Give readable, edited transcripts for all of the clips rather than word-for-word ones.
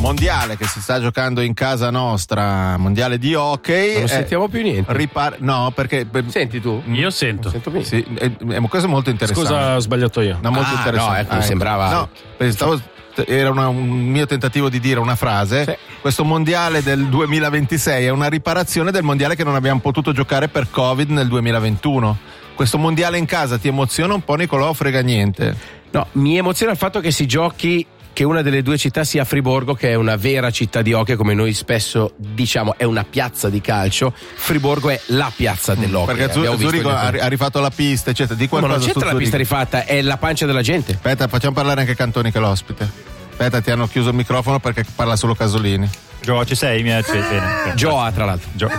mondiale che si sta giocando in casa nostra, mondiale di hockey. Non sentiamo più niente. No, perché senti tu? Io sento. sì, questo è molto interessante. Scusa, ho sbagliato io. No, molto interessante. No, ecco, mi sembrava. No, era un mio tentativo di dire una frase. Sì. Questo mondiale del 2026 è una riparazione del mondiale che non abbiamo potuto giocare per Covid nel 2021. Questo mondiale in casa ti emoziona un po', Nicolò, frega niente? No, mi emoziona il fatto che si giochi, che una delle due città sia Friburgo, che è una vera città di hockey, come noi spesso diciamo, è una piazza di calcio. Friburgo è la piazza dell'hockey. Perché Zurigo ha rifatto la pista, eccetera. Di ma non c'è la Zurigo. pista rifatta, è la pancia della gente. Aspetta, facciamo parlare anche Cantoni, che è l'ospite. Aspetta, ti hanno chiuso il microfono perché parla solo Casolini. Gio, ci sei? Bene. Gioa, tra l'altro. Gio.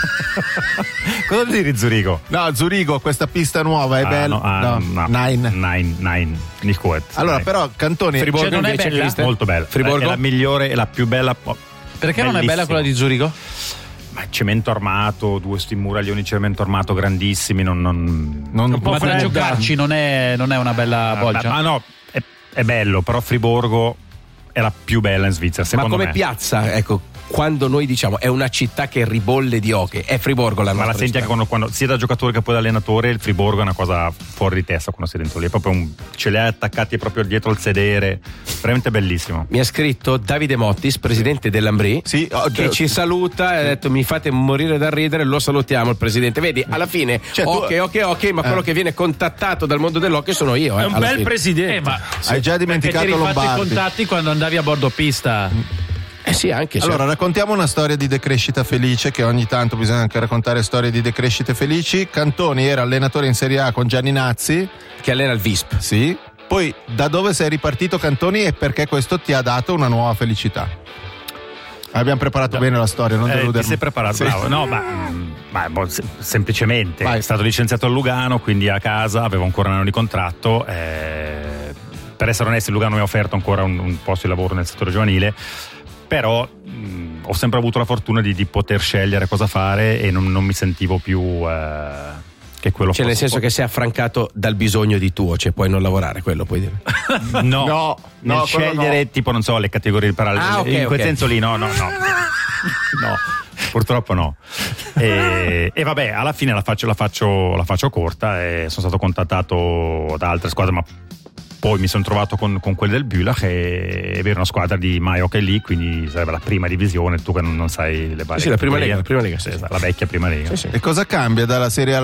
Cosa vuol dire Zurigo? No, Zurigo, questa pista nuova è bella. Nine. Nicht gut. Allora, però, Cantoni, Friburgo non è invece, bella? molto bella. Friburgo? È la migliore, è la più bella. Perché non è bella quella di Zurigo? Ma cemento armato, due muraglioni di cemento armato grandissimi, non Un po' per giocarci non è una bella bolgia? Ma no, è bello, però Friburgo è la più bella in Svizzera, secondo me. Ma come piazza, ecco, quando noi diciamo è una città che ribolle di hockey, è Friburgo la nostra. Ma la senti città. anche quando sia da giocatore che poi da allenatore, il Friburgo è una cosa fuori di testa quando sei dentro lì, è proprio ce li hai attaccati proprio dietro il sedere, veramente bellissimo. Mi ha scritto Davide Mottis, presidente dell'Ambrì, sì, che ci saluta e ha detto mi fate morire da ridere, lo salutiamo il presidente. Vedi, alla fine ok, ma quello che viene contattato dal mondo dell'hockey sono io. È un bel fine. presidente. Ma hai già dimenticato perché ti rifatti i Lombardi. contatti quando andavi a bordo pista. Sì, anche. Allora, raccontiamo una storia di decrescita felice, che ogni tanto bisogna anche raccontare storie di decrescite felici. Cantoni era allenatore in Serie A con Gianni Nazzi, che allena il Visp. sì. Poi da dove sei ripartito, Cantoni, e perché questo ti ha dato una nuova felicità? Abbiamo preparato bene la storia, non deludermi. Ti sei preparato, sì. bravo. No, semplicemente è stato licenziato a Lugano, quindi a casa, avevo ancora un anno di contratto. Per essere onesti, Lugano mi ha offerto ancora un posto di lavoro nel settore giovanile, però ho sempre avuto la fortuna di poter scegliere cosa fare e non mi sentivo più che quello nel senso che sei affrancato dal bisogno di tuo, cioè puoi non lavorare, quello puoi dire. no, scegliere no. Tipo non so, le categorie parallele, in quel senso lì no, purtroppo no. E vabbè, alla fine la faccio corta e sono stato contattato da altre squadre, ma poi mi sono trovato con quelli del Bülach e avere una squadra di My Hockey League, quindi sarebbe la prima divisione, tu che non sai le varie. Sì, la prima lega. Sì, la vecchia prima lega. Sì. E cosa cambia dalla Serie A